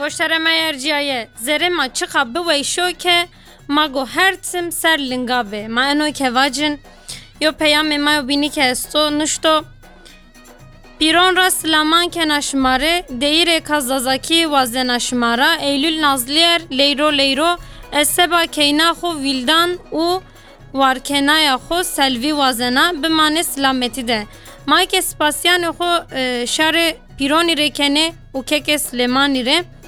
Poştere meyerciye zere ma çıka bu veyşo ke mago hertsim ser lingabe. Ma eno ke vacin yo peyame ma bini ke esto nuşto Piron ra Slaman ke naşmare deire kazazaki vaze naşmara Eylül Nazliyer leyro leyro eseba keyna xo vildan u varkenaya xo selvi vazena bimane slameti de. Maike spasyan xo şare Pironi rekene u keke Slemani re